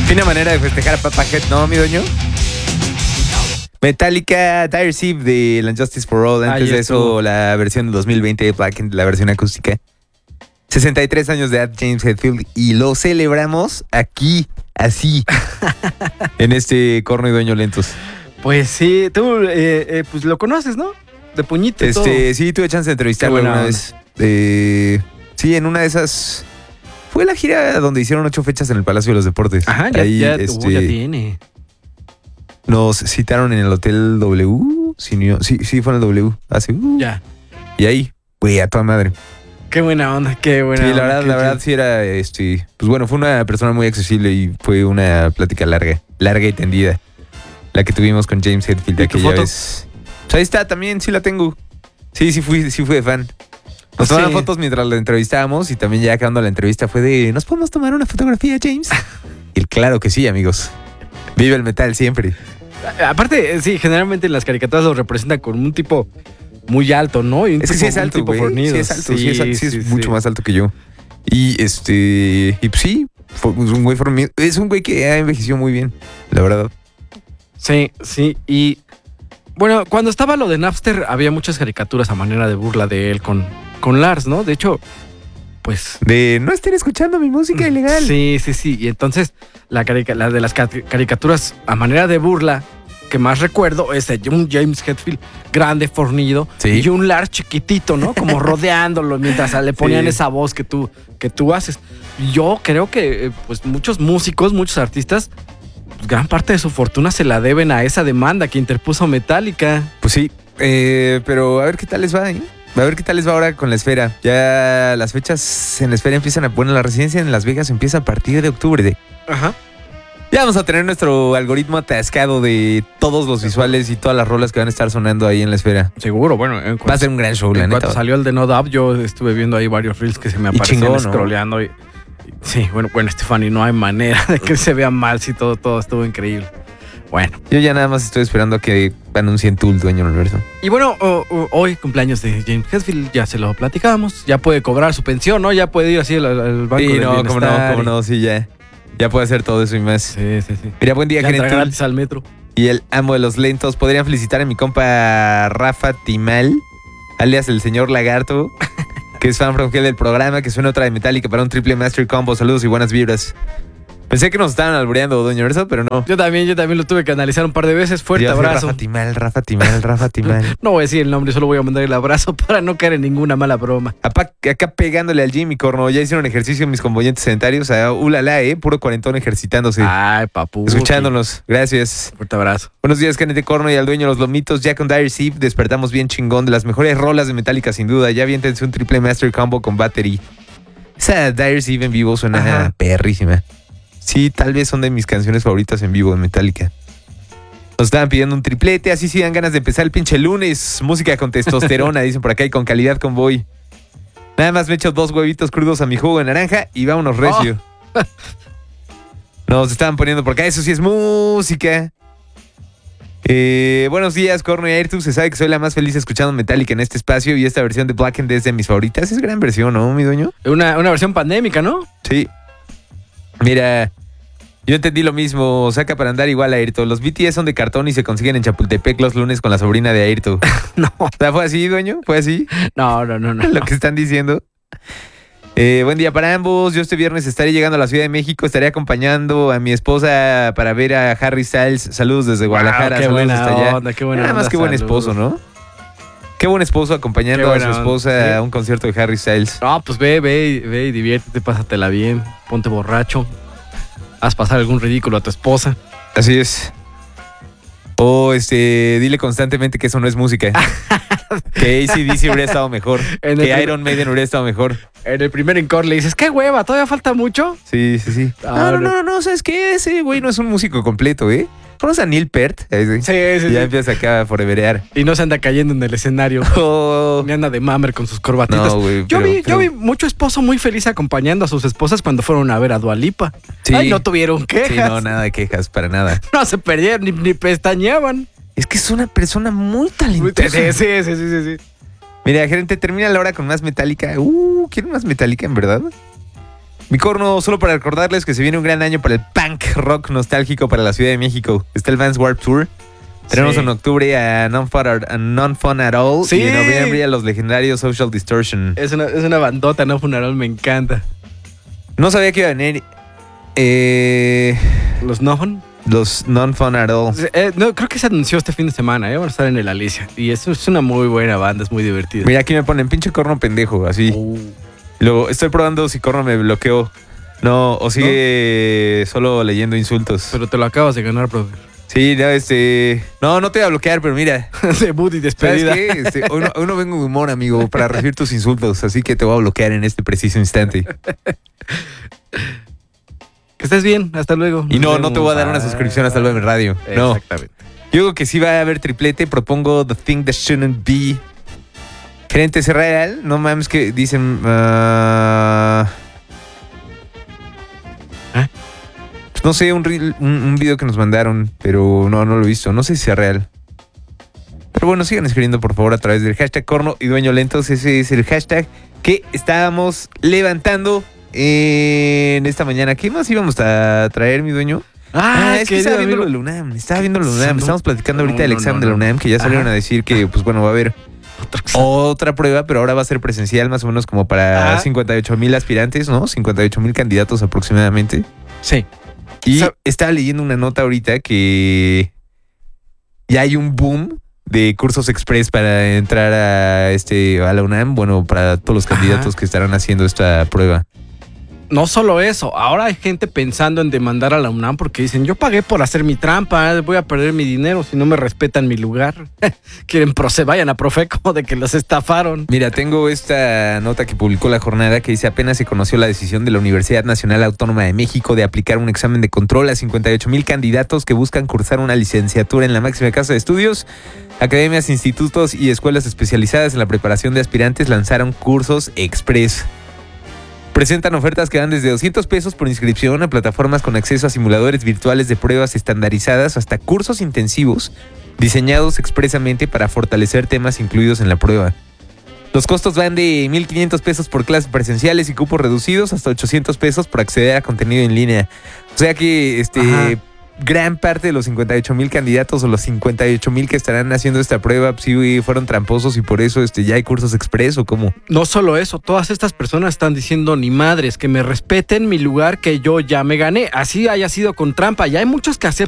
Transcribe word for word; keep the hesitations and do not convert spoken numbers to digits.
Fina manera de festejar a Papa Head, ¿no, mi dueño? Metallica, Dire Sieve de And Justice for All. Antes Ahí de estuvo. eso, la versión de dos mil veinte de Black, la versión acústica. sesenta y tres años de edad, James Hetfield. Y lo celebramos aquí, así, en este Corno y Dueño Lentos. Pues sí, tú eh, eh, pues lo conoces, ¿no? De puñito y todo. Este, sí, tuve chance de entrevistarlo Qué buena una onda. vez. Eh, sí, en una de esas... Fue la gira donde hicieron ocho fechas en el Palacio de los Deportes. Ajá, ya, Ahí, ya, este, uh, ya tiene. nos citaron en el Hotel W. Sí, no, sí, sí, fue en el W. Hace, uh, Ya. Y ahí, güey, a toda madre. Qué buena onda, qué buena Sí, onda. la verdad, qué la verdad chido. sí era, este, pues bueno, fue una persona muy accesible y fue una plática larga, larga y tendida, la que tuvimos con James Hetfield ¿Y tu aquella foto? vez. Pues ahí está, también sí la tengo. Sí, sí fui, sí fui de fan. Nos Sí. tomaron fotos mientras la entrevistábamos y también ya acabando la entrevista fue de, ¿nos podemos tomar una fotografía, James? Y claro que sí, amigos. Vive el metal siempre. A- Aparte, eh, sí, generalmente en las caricaturas lo representan con un tipo muy alto, ¿no? Y un Es que tipo, sí es un alto, tipo güey. fornido. Sí es alto, sí, es, alto, sí es sí, mucho sí. más alto que yo. Y este, y pues sí, fue un güey formido. Es un güey que ha envejecido muy bien, la verdad. Sí, sí. Y bueno, cuando estaba lo de Napster, había muchas caricaturas a manera de burla de él con, con Lars, ¿no? De hecho, pues. De no estén escuchando mi música ilegal. Sí, sí, sí. Y entonces, la, carica- la de las ca- caricaturas a manera de burla que más recuerdo es de un James Hetfield grande, fornido, Sí. y un Lars chiquitito, ¿no? Como rodeándolo mientras le ponían Sí. esa voz que tú, que tú haces. Yo creo que eh, pues muchos músicos, muchos artistas, pues, gran parte de su fortuna se la deben a esa demanda que interpuso Metallica. Pues sí, eh, pero a ver qué tal les va, ¿eh? A ver qué tal les va ahora con la esfera. Ya las fechas en la esfera empiezan a... Bueno, la residencia en Las Vegas empieza a partir de octubre. De, Ajá. ya vamos a tener nuestro algoritmo atascado de todos los visuales y todas las rolas que van a estar sonando ahí en la esfera. Seguro, bueno. En Va a ser un gran show, la En cuanto neta. salió el de No Doubt, yo estuve viendo ahí varios reels que se me Y aparecían chingón, ¿no? scrolleando. Y, y- sí, bueno, bueno, Stephanie, no hay manera de que se vea mal si todo, todo estuvo increíble. Bueno. Yo ya nada más estoy esperando a que anuncien Tool, Dueño del Universo. Y bueno, o- o- hoy cumpleaños de James Hetfield, ya se lo platicamos. Ya puede cobrar su pensión, ¿no? Ya puede ir así al, al banco Sí, del no, cómo no, bienestar cómo y- no, sí, ya. Ya puede hacer todo eso y más. Sí, sí, sí. Mira, buen día, Ya entra gerente. gratis al metro. Y el amo de los lentos. Podrían felicitar a mi compa Rafa Timal, alias el señor Lagarto, que es fan from hell del programa, que suena otra de Metallica para un triple master combo. Saludos y buenas vibras. Pensé que nos estaban albureando, Doña Verso, pero no. Yo también, yo también lo tuve que analizar un par de veces. Fuerte Yo soy abrazo. Rafa Timal, Rafa Timal, Rafa Timal. No voy a decir el nombre, solo voy a mandar el abrazo para no caer en ninguna mala broma. Apa- Acá pegándole al Jimmy Corno. Ya hicieron ejercicio mis componentes sedentarios. Ah, ulala, eh. Puro cuarentón ejercitándose. Ay, papu. Escuchándonos. Gracias. Fuerte abrazo. Buenos días, Kenneth Corno y al dueño de los lomitos. Ya con Dire Sieve despertamos bien chingón. De las mejores rolas de Metallica, sin duda. Ya aviéntense un triple master combo con battery. Esa Dire Sieve en vivo suena Ajá. perrísima. Sí, tal vez son de mis canciones favoritas en vivo de Metallica. Nos estaban pidiendo un triplete, así sí dan ganas de empezar el pinche lunes. Música con testosterona, dicen por acá, y con calidad convoy. Nada más me echo dos huevitos crudos a mi jugo de naranja y vámonos recio. Nos estaban poniendo por acá, eso sí es música. Eh, buenos días, Corno y Ayrton. Se sabe que soy la más feliz escuchando Metallica en este espacio y esta versión de Black and Death es de mis favoritas. Es gran versión, ¿no, mi dueño? Una, una versión pandémica, ¿no? Sí. Mira, yo entendí lo mismo. Saca para andar igual a Ayrton. Los B T S son de cartón y se consiguen en Chapultepec los lunes con la sobrina de Ayrton. No. O sea, ¿fue así, dueño? ¿Fue así? No, no, no, no. Lo que están diciendo. Eh, buen día para ambos. Yo este viernes estaré llegando a la Ciudad de México. Estaré acompañando a mi esposa para ver a Harry Styles. Saludos desde Guadalajara. Wow, qué saludos buena hasta allá. onda, qué buena Nada más onda, que buen saludos. esposo, ¿no? Qué buen esposo acompañando Qué a su buena onda, esposa sí. a un concierto de Harry Styles. No, pues ve, ve, ve y diviértete, pásatela bien, ponte borracho, haz pasar algún ridículo a tu esposa. Así es. O este, dile constantemente que eso no es música. Que A C D C hubiera estado mejor. En el Que prim- Iron Maiden hubiera estado mejor. En el primer encore le dices, ¿qué hueva? ¿Todavía falta mucho? Sí, sí, sí. Ah, No, no, no, no, ¿sabes qué? Ese güey no es un músico completo, ¿eh? ¿Conoces a Neil Peart? Ahí sí. Sí, sí, Ya sí. empieza acá a foreverear. Y no se anda cayendo en el escenario. Oh, Ni anda de mamer con sus corbatitas. no, güey. yo, pero- vi, pero- yo vi mucho esposo muy feliz acompañando a sus esposas cuando fueron a ver a Dua Lipa. Sí. Ay, no tuvieron Sí, quejas. no, nada de quejas, para nada. No se perdieron ni, ni pestañeaban. Es que es una persona muy talentosa. Sí, sí, sí, sí, sí, sí. Mira, gerente, termina la hora con más Metallica. Uh, ¿quieren más Metallica, en verdad? Mi corno, solo para recordarles que se viene un gran año para el punk rock nostálgico para la Ciudad de México. Está el Vans Warped Tour. Tenemos sí. en octubre a Non-Fun a Non Fun at All. Sí. Y en noviembre a los legendarios Social Distortion. Es una, es una bandota, No Fun at All, me encanta. No sabía que iban a venir eh, ¿Los Non? Los Non-Fun at All. Eh, no, creo que se anunció este fin de semana, ¿eh? Van a estar en el Alicia. Y es, es una muy buena banda, es muy divertida. Mira, aquí me ponen pinche corno pendejo, así. Uh. Luego, estoy probando si corno me bloqueó. No, o sigue ¿No? solo leyendo insultos. Pero te lo acabas de ganar, brother. Sí, no, este... No, no te voy a bloquear, pero mira. Debut y despedida. ¿Sabes qué? Este, hoy, no, hoy no vengo de humor, amigo, para recibir tus insultos. Así que te voy a bloquear en este preciso instante. Que estés bien, hasta luego. Y no, no te voy a dar una suscripción hasta luego en radio. No. Exactamente. Yo digo que sí va a haber triplete. Propongo The Thing That Shouldn't Be. Gerente, ¿es real? No mames que dicen... Uh... ¿Eh? No sé, un, reel, un, un video que nos mandaron, pero no, no lo he visto. No sé si sea real. Pero bueno, sigan escribiendo por favor a través del hashtag Corno y Dueño Lentos. Ese es el hashtag que estábamos levantando en esta mañana. ¿Qué más íbamos a traer, mi dueño? Ah, ah es que estaba viendo lo de la UNAM. Estaba viendo lo de la UNAM. Estamos platicando ahorita no, del examen no, no, de la UNAM, que ya salieron Ajá. a decir que, pues bueno, va a haber otra prueba, pero ahora va a ser presencial, más o menos como para ah. cincuenta y ocho mil aspirantes, ¿no? cincuenta y ocho mil candidatos aproximadamente. Sí. Y so, estaba leyendo una nota ahorita que ya hay un boom de cursos express para entrar a este a la UNAM, bueno, para todos los candidatos Ajá. que estarán haciendo esta prueba. No solo eso, ahora hay gente pensando en demandar a la UNAM porque dicen, yo pagué por hacer mi trampa, voy a perder mi dinero si no me respetan mi lugar. Quieren proce, vayan a Profeco de que los estafaron. Mira, tengo esta nota que publicó La Jornada que dice, apenas se conoció la decisión de la Universidad Nacional Autónoma de México de aplicar un examen de control a cincuenta y ocho mil candidatos que buscan cursar una licenciatura en la máxima casa de estudios. Academias, institutos y escuelas especializadas en la preparación de aspirantes lanzaron cursos express. Presentan ofertas que van desde doscientos pesos por inscripción a plataformas con acceso a simuladores virtuales de pruebas estandarizadas hasta cursos intensivos diseñados expresamente para fortalecer temas incluidos en la prueba. Los costos van de mil quinientos pesos por clases presenciales y cupos reducidos hasta ochocientos pesos por acceder a contenido en línea. O sea que este... Ajá. gran parte de los cincuenta y ocho mil candidatos o los cincuenta y ocho mil que estarán haciendo esta prueba sí fueron tramposos y por eso este, ya hay cursos express o cómo. No solo eso, todas estas personas están diciendo ni madres, que me respeten mi lugar que yo ya me gané. Así haya sido con trampa. Ya hay muchos que aceptan